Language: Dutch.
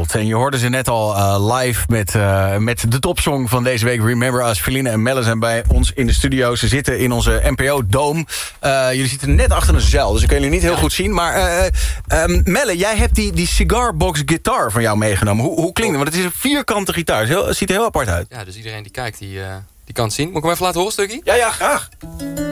World. En je hoorde ze net al live met de topsong van deze week. Remember Us. Feline en Melle zijn bij ons in de studio. Ze zitten in onze NPO-dome. Jullie zitten net achter een zuil, dus ik kan jullie niet heel goed zien. Maar Melle, jij hebt die cigarbox guitar van jou meegenomen. Hoe klinkt het? Want het is een vierkante gitaar. Het ziet er heel apart uit. Ja, dus iedereen die kijkt, die kan het zien. Moet ik hem even laten horen, stukje? Ja, graag.